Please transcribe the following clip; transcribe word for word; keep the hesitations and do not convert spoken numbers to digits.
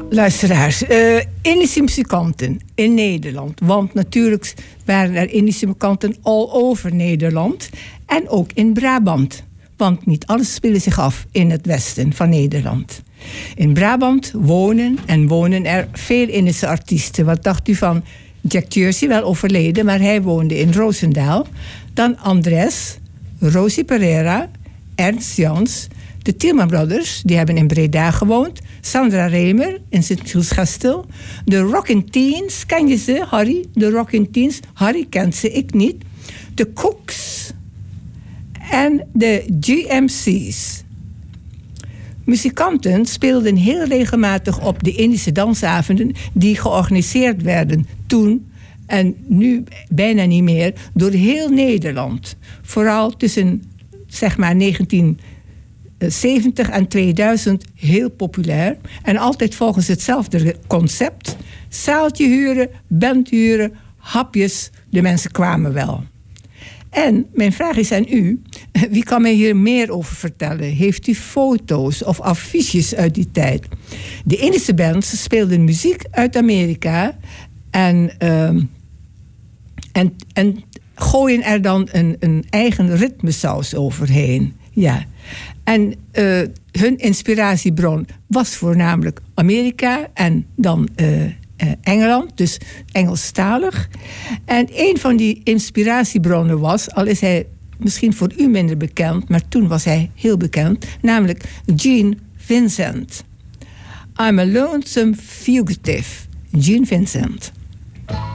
Luisteraars, uh, Indische muzikanten in Nederland. Want natuurlijk waren er Indische muzikanten all over Nederland. En ook in Brabant. Want niet alles speelde zich af in het westen van Nederland. In Brabant wonen en wonen er veel Indische artiesten. Wat dacht u van Jack Jersey, wel overleden, maar hij woonde in Roosendaal. Dan Andres, Rosie Pereira, Ernst Jans, de Tielman Brothers, die hebben in Breda gewoond. Sandra Remer in Sint-Gielsgestel. De Rockin' Teens, ken je ze, Harry? De Rockin' Teens, Harry kent ze, ik niet. De Cooks en de G M C's. Muzikanten speelden heel regelmatig op de Indische dansavonden die georganiseerd werden toen en nu bijna niet meer door heel Nederland. Vooral tussen zeg maar negentien zeventig en tweeduizend heel populair. En altijd volgens hetzelfde concept. Zaaltje huren, band huren, hapjes. De mensen kwamen wel. En mijn vraag is aan u. Wie kan mij hier meer over vertellen? Heeft u foto's of affiches uit die tijd? De Indische bands speelden muziek uit Amerika. En, uh, en, en gooien er dan een, een eigen ritmesaus overheen. Ja. En uh, hun inspiratiebron was voornamelijk Amerika en dan uh, uh, Engeland, dus Engelstalig. En een van die inspiratiebronnen was, al is hij misschien voor u minder bekend, maar toen was hij heel bekend, namelijk Gene Vincent. I'm a lonesome fugitive, Gene Vincent.